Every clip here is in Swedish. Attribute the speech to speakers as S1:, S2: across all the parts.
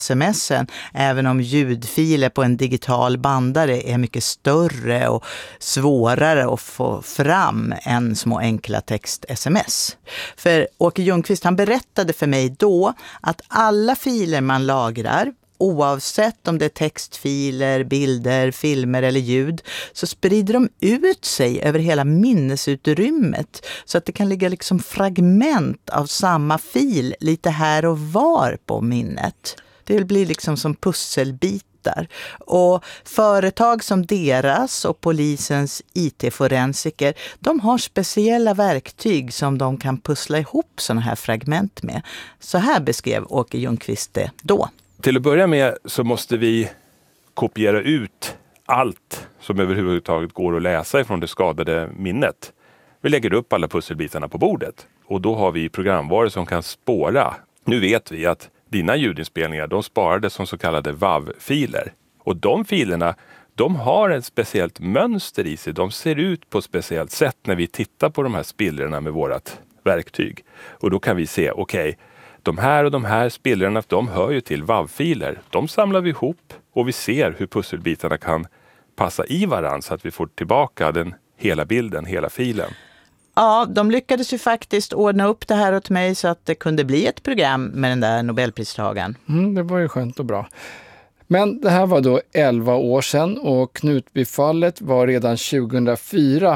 S1: sms'en, även om ljudfiler på en digital bandare är mycket större och svårare att få fram än små enkla text-sms. För Åke Ljungqvist, han berättade för mig då att alla filer man lagrar, oavsett om det är textfiler, bilder, filmer eller ljud, så sprider de ut sig över hela minnesutrymmet så att det kan ligga liksom fragment av samma fil lite här och var på minnet. Det blir liksom som pusselbitar. Och företag som deras och polisens IT-forensiker, de har speciella verktyg som de kan pussla ihop sådana här fragment med. Så här beskrev Åke Ljungqvist det då.
S2: Till att börja med så måste vi kopiera ut allt som överhuvudtaget går att läsa ifrån det skadade minnet. Vi lägger upp alla pusselbitarna på bordet och då har vi programvaror som kan spåra. Nu vet vi att dina ljudinspelningar, de sparades som så kallade WAV-filer. Och de filerna, de har ett speciellt mönster i sig. De ser ut på ett speciellt sätt när vi tittar på de här spillrorna med vårat verktyg. Och då kan vi se, okej, de här och de här spillrorna, de hör ju till WAV-filer. De samlar vi ihop och vi ser hur pusselbitarna kan passa i varandra så att vi får tillbaka den hela bilden, hela filen.
S1: Ja, de lyckades ju faktiskt ordna upp det här åt mig så att det kunde bli ett program med den där Nobelpristagaren.
S3: Det var ju skönt och bra. Men det här var då 11 år sedan och Knutbyfallet var redan 2004.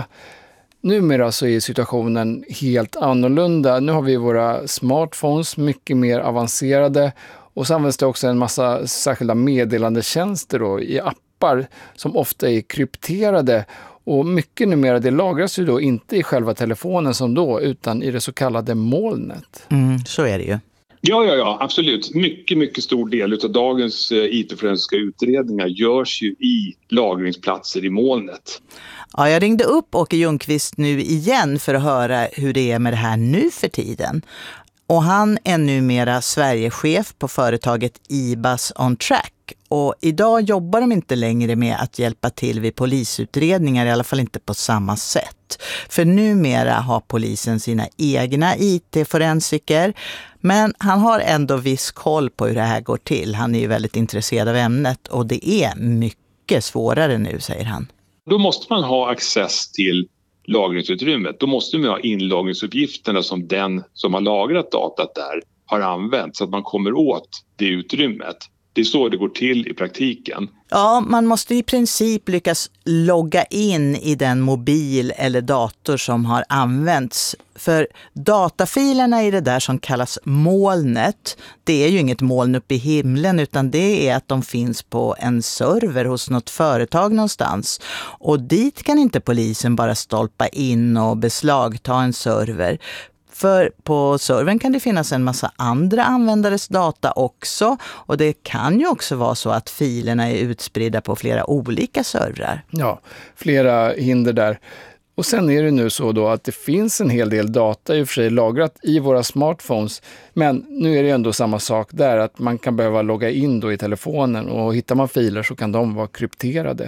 S3: Numera så är situationen helt annorlunda. Nu har vi våra smartphones mycket mer avancerade och så används det också en massa särskilda meddelandetjänster då, i appar som ofta är krypterade. Och mycket numera det lagras ju då inte i själva telefonen som då utan i det så kallade molnet.
S1: Så är det ju.
S4: Ja, absolut. Mycket stor del av dagens IT-forensiska utredningar görs ju i lagringsplatser i molnet.
S1: Ja, jag ringde upp Åke Ljungqvist nu igen för att höra hur det är med det här nu för tiden. Och han är numera Sverigechef på företaget IBAS On Track. Och idag jobbar de inte längre med att hjälpa till vid polisutredningar, i alla fall inte på samma sätt. För numera har polisen sina egna IT-forensiker. Men han har ändå viss koll på hur det här går till. Han är ju väldigt intresserad av ämnet och det är mycket svårare nu, säger han.
S4: Då måste man ha access till lagringsutrymmet. Då måste man ha inlagringsuppgifterna som den som har lagrat datat där har använt så att man kommer åt det utrymmet. Det är så det går till i praktiken.
S1: Ja, man måste i princip lyckas logga in i den mobil eller dator som har använts. För datafilerna i det där som kallas molnet, det är ju inget moln uppe i himlen utan det är att de finns på en server hos något företag någonstans. Och dit kan inte polisen bara stolpa in och beslagta en server. För på servern kan det finnas en massa andra användares data också och det kan ju också vara så att filerna är utspridda på flera olika servrar.
S3: Ja, flera hinder där. Och sen är det nu så då att det finns en hel del data i och för sig lagrat i våra smartphones. Men nu är det ändå samma sak där att man kan behöva logga in då i telefonen och hittar man filer så kan de vara krypterade.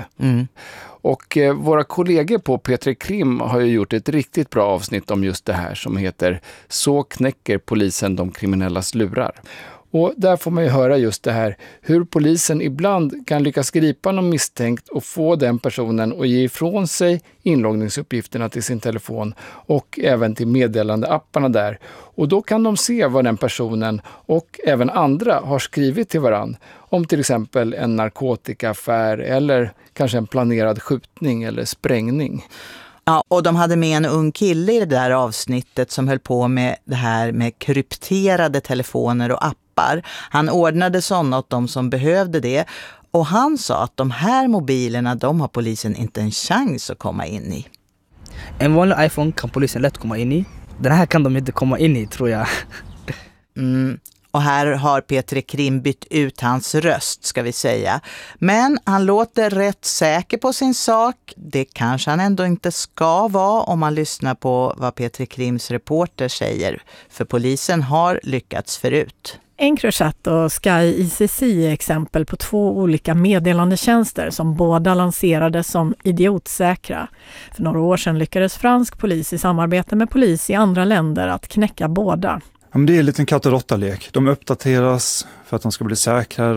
S3: Och våra kollegor på P3 Krim har ju gjort ett riktigt bra avsnitt om just det här som heter Så knäcker polisen de kriminellas lurar. Och där får man ju höra just det här hur polisen ibland kan lyckas gripa någon misstänkt och få den personen att ge ifrån sig inloggningsuppgifterna till sin telefon och även till meddelandeapparna där. Och då kan de se vad den personen och även andra har skrivit till varann om till exempel en narkotikaaffär eller kanske en planerad skjutning eller sprängning.
S1: Ja, och de hade med en ung kille i det där avsnittet som höll på med det här med krypterade telefoner och appar. Han ordnade sådana åt de som behövde det. Och han sa att de här mobilerna, de har polisen inte en chans att komma in i.
S5: En vanlig iPhone kan polisen lätt komma in i. Den här kan de inte komma in i, tror jag.
S1: Och här har P3 Krim bytt ut hans röst, ska vi säga. Men han låter rätt säker på sin sak. Det kanske han ändå inte ska vara om man lyssnar på vad P3 Krims reporter säger. För polisen har lyckats förut.
S6: Encrochat och Sky ICC är exempel på 2 olika meddelandetjänster som båda lanserades som idiotsäkra. För några år sedan lyckades fransk polis i samarbete med polis i andra länder att knäcka båda.
S7: Ja, men det är en liten katt och råtta-lek. De uppdateras för att de ska bli säkrare.